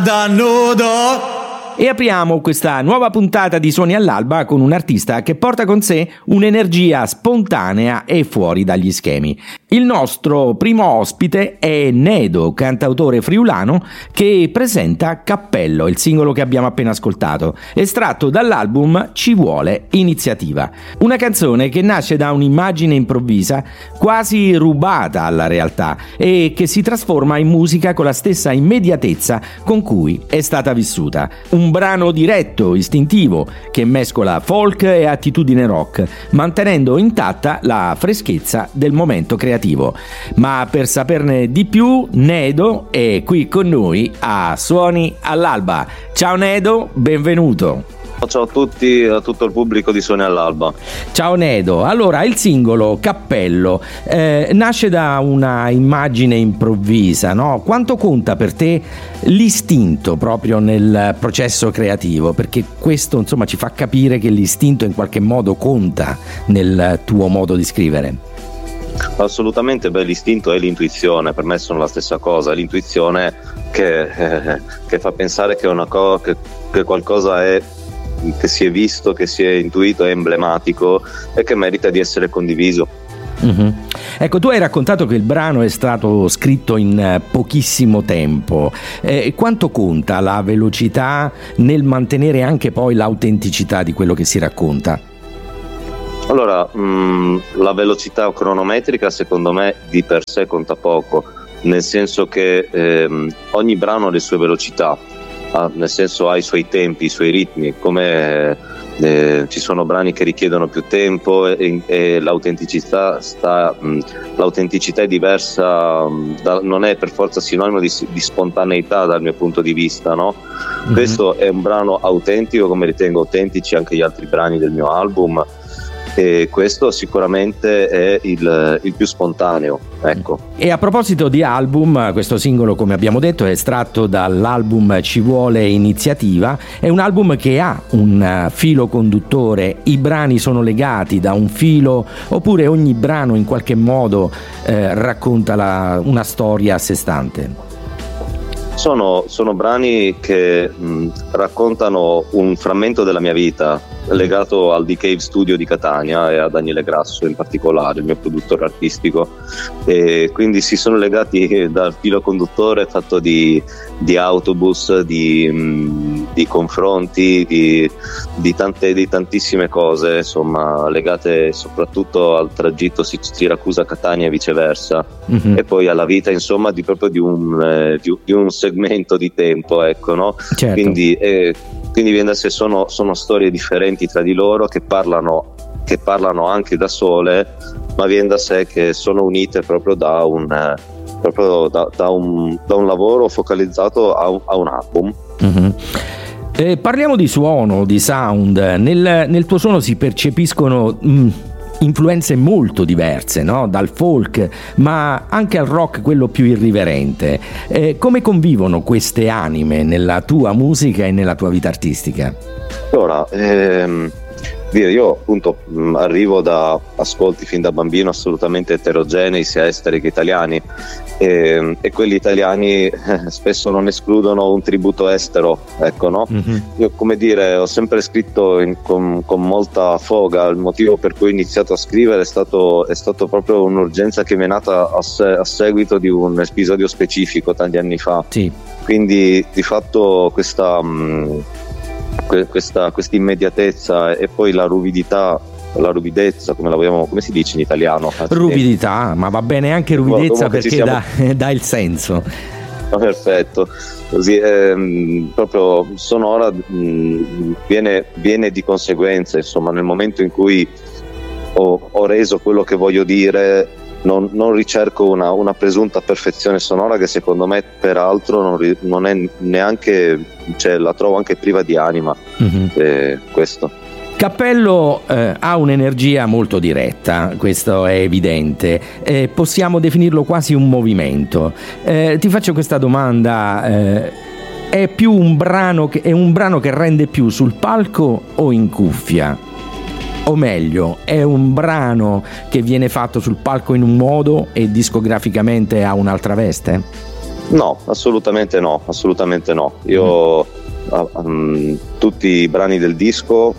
Da nudo. E apriamo questa nuova puntata di Suoni all'Alba con un artista che porta con sé un'energia spontanea e fuori dagli schemi. Il nostro primo ospite è Nedo, cantautore friulano che presenta Cappello, il singolo che abbiamo appena ascoltato, estratto dall'album Ci vuole iniziativa. Una canzone che nasce da un'immagine improvvisa, quasi rubata alla realtà, e che si trasforma in musica con la stessa immediatezza con cui è stata vissuta. Un brano diretto, istintivo, che mescola folk e attitudine rock, mantenendo intatta la freschezza del momento creativo. Ma per saperne di più, Nedo è qui con noi a Suoni all'Alba. Ciao Nedo, benvenuto. Ciao a tutti, a tutto il pubblico di Suoni all'Alba. Ciao Nedo. Allora, il singolo Cappello nasce da una immagine improvvisa, no? Quanto conta per te l'istinto proprio nel processo creativo? Perché questo, insomma, ci fa capire che l'istinto in qualche modo conta nel tuo modo di scrivere. Assolutamente, l'istinto e l'intuizione per me sono la stessa cosa. L'intuizione che fa pensare che che qualcosa è, che si è visto, che si è intuito, è emblematico e che merita di essere condiviso. Mm-hmm. Ecco, tu hai raccontato che il brano è stato scritto in pochissimo tempo. Quanto conta la velocità nel mantenere anche poi l'autenticità di quello che si racconta? Allora, la velocità cronometrica secondo me di per sé conta poco, nel senso che ogni brano ha le sue velocità. Nel senso ha i suoi tempi, i suoi ritmi, come ci sono brani che richiedono più tempo e l'autenticità è diversa, non è per forza sinonimo di spontaneità dal mio punto di vista, no? Mm-hmm. Questo è un brano autentico, come ritengo autentici anche gli altri brani del mio album, e questo sicuramente è il più spontaneo, ecco. E a proposito di album, questo singolo, come abbiamo detto, è estratto dall'album Ci vuole iniziativa. È un album che ha un filo conduttore, i brani sono legati da un filo, oppure ogni brano in qualche modo racconta una storia a sé stante? Sono brani che raccontano un frammento della mia vita legato al The Cave Studio di Catania e a Daniele Grasso in particolare, il mio produttore artistico, e quindi si sono legati dal filo conduttore fatto di autobus, di confronti, di tantissime cose, insomma, legate soprattutto al tragitto Siracusa-Catania e viceversa. Mm-hmm. E poi alla vita, insomma, proprio di un segmento di tempo, ecco, no? Certo. Quindi viene da sé, sono storie differenti tra di loro che parlano anche da sole, ma viene da sé che sono unite proprio da un lavoro focalizzato a un album. Mm-hmm. Parliamo di suono, di sound. Nel tuo suono si percepiscono influenze molto diverse, no? Dal folk, ma anche al rock, quello più irriverente. Come convivono queste anime nella tua musica e nella tua vita artistica? Allora, io appunto arrivo da ascolti fin da bambino assolutamente eterogenei, sia esteri che italiani, e quelli italiani spesso non escludono un tributo estero, ecco, no? Mm-hmm. Io, come dire, ho sempre scritto con molta foga. Il motivo per cui ho iniziato a scrivere è stato proprio un'urgenza che mi è nata a seguito di un episodio specifico tanti anni fa. Sì. Quindi di fatto questa immediatezza e poi la ruvidezza, come si dice in italiano? Ruvidità, ma va bene anche ruvidezza perché dà il senso. Perfetto, così proprio sonora viene di conseguenza, insomma, nel momento in cui ho reso quello che voglio dire. Non ricerco una presunta perfezione sonora che secondo me peraltro non è neanche, cioè la trovo anche priva di anima. Mm-hmm. Questo Cappello ha un'energia molto diretta, questo è evidente, possiamo definirlo quasi un movimento. Ti faccio questa domanda, è più un brano che rende più sul palco o in cuffia? O meglio, è un brano che viene fatto sul palco in un modo e discograficamente ha un'altra veste? No, assolutamente no. Io tutti i brani del disco,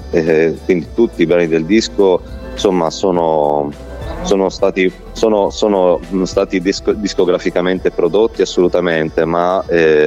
insomma, sono stati discograficamente prodotti, assolutamente, ma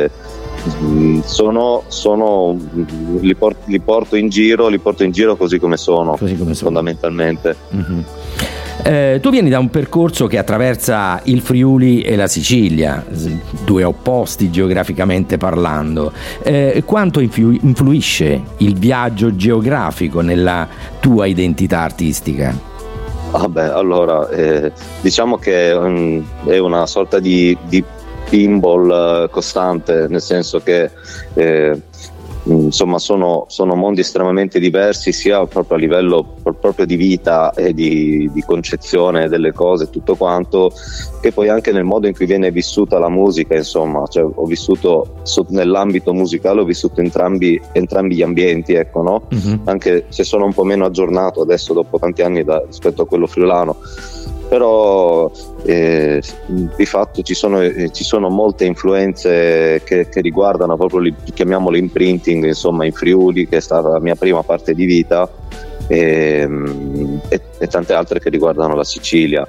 li porto in giro così come sono, fondamentalmente. Mm-hmm. Tu vieni da un percorso che attraversa il Friuli e la Sicilia, due opposti geograficamente parlando. Quanto influisce il viaggio geografico nella tua identità artistica? Allora, diciamo che è una sorta di pinball costante, nel senso che insomma sono mondi estremamente diversi, sia proprio a livello proprio di vita e di concezione delle cose, tutto quanto, che poi anche nel modo in cui viene vissuta la musica, insomma, cioè, ho vissuto nell'ambito musicale, ho vissuto entrambi gli ambienti, ecco, no? Mm-hmm. Anche se sono un po' meno aggiornato adesso dopo tanti anni rispetto a quello friulano, però di fatto ci sono molte influenze che riguardano proprio chiamiamolo imprinting, insomma, in Friuli, che è stata la mia prima parte di vita, e tante altre che riguardano la Sicilia.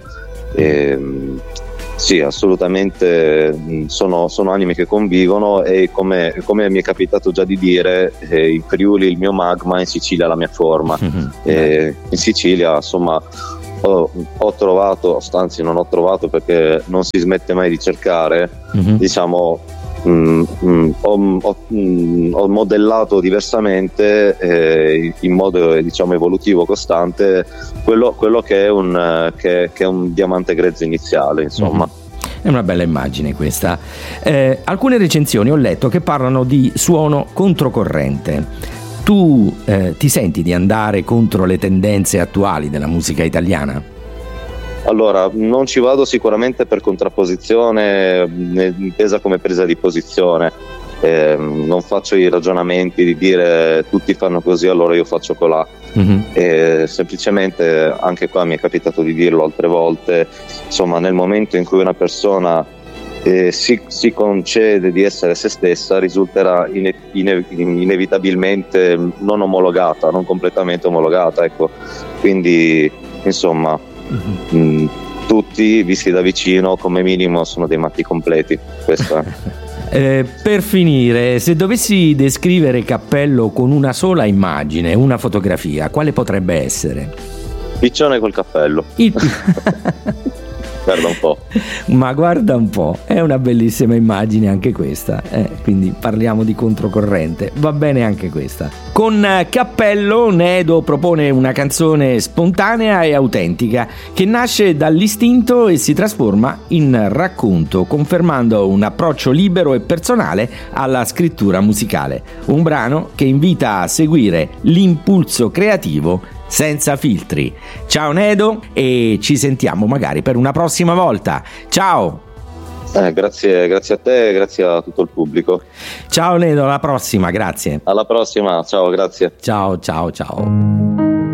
Sì, assolutamente, sono anime che convivono, e come mi è capitato già di dire, in Friuli il mio magma, in Sicilia la mia forma. In Sicilia, insomma, ho trovato, anzi non ho trovato, perché non si smette mai di cercare, diciamo, ho modellato diversamente, in modo, diciamo, evolutivo costante, quello che è un diamante grezzo iniziale, insomma. È una bella immagine questa. Alcune recensioni ho letto che parlano di suono controcorrente. Tu ti senti di andare contro le tendenze attuali della musica italiana? Allora, non ci vado sicuramente per contrapposizione, intesa come presa di posizione. Non faccio i ragionamenti di dire tutti fanno così, allora io faccio colà. Semplicemente, anche qua mi è capitato di dirlo altre volte, insomma, nel momento in cui una persona si concede di essere se stessa, risulterà inevitabilmente non omologata, non completamente omologata, ecco. Quindi, insomma, tutti visti da vicino come minimo sono dei matti completi. Questa. Per finire, se dovessi descrivere Cappello con una sola immagine, una fotografia, quale potrebbe essere? Piccione col cappello. Guarda un po'. Ma guarda un po', è una bellissima immagine anche questa, quindi parliamo di controcorrente, va bene anche questa. Con Cappello Nedo propone una canzone spontanea e autentica che nasce dall'istinto e si trasforma in racconto, confermando un approccio libero e personale alla scrittura musicale. Un brano che invita a seguire l'impulso creativo senza filtri. Ciao Nedo, e ci sentiamo magari per una prossima volta. Ciao. Grazie a te e grazie a tutto il pubblico. Ciao Nedo, alla prossima, grazie. Alla prossima, ciao, grazie. Ciao.